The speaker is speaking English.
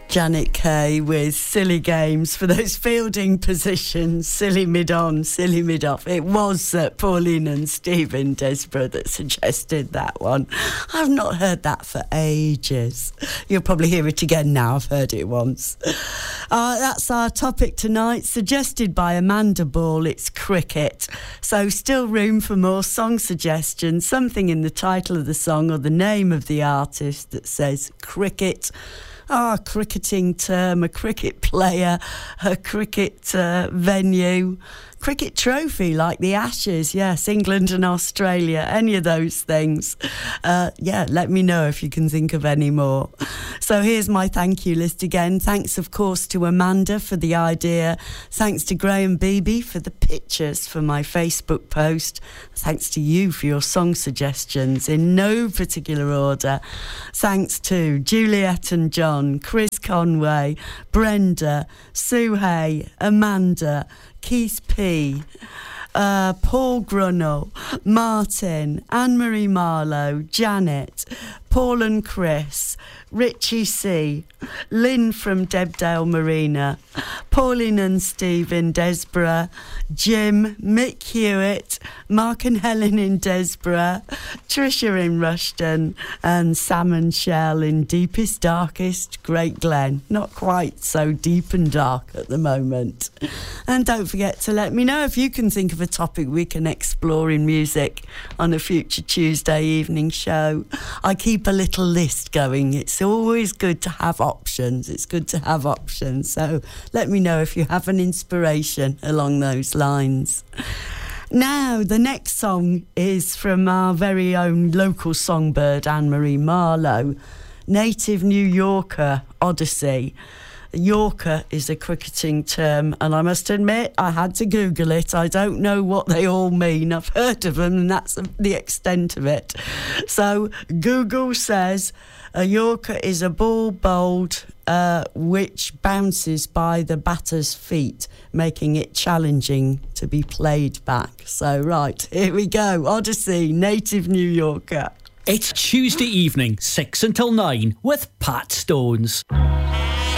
Janet Kay with Silly Games for those fielding positions. Silly mid-on, silly mid-off. It was Pauline and Stephen Desborough that suggested that one. I've not heard that for ages. You'll probably hear it again now. I've heard it once. That's our topic tonight, suggested by Amanda Ball. It's cricket. So still room for more song suggestions. Something in the title of the song or the name of the artist that says cricket. A cricketing term, a cricket player, a cricket venue, cricket trophy like the Ashes, yes, England and Australia, any of those things. Let me know if you can think of any more. So here's my thank you list again. Thanks, of course, to Amanda for the idea. Thanks to Graham Beebe for the pictures for my Facebook post. Thanks to you for your song suggestions in no particular order. Thanks to Juliet and John, Chris Conway, Brenda, Sue Hay, Amanda, Keith P., Paul Grunnell, Martin, Anne-Marie Marlowe, Janet, Paul and Chris, Richie C., Lynn from Debdale Marina, Pauline and Stephen Desborough, Jim, Mick Hewitt, Mark and Helen in Desborough, Tricia in Rushden, and Sam and Shell in deepest, darkest Great Glen. Not quite so deep and dark at the moment. And don't forget to let me know if you can think of a topic we can explore in music on a future Tuesday evening show. I keep a little list going. It's always good to have options. So let me know if you have an inspiration along those lines. Now, the next song is from our very own local songbird, Anne-Marie Marlowe, native New Yorker, Odyssey. Yorker is a cricketing term, and I must admit I had to Google it. I don't know what they all mean. I've heard of them, and that's the extent of it. So Google says a Yorker is a ball bowled which bounces by the batter's feet, making it challenging to be played back. So right, here we go. Odyssey, native New Yorker. It's Tuesday evening, 6 until 9, with Pat Stones.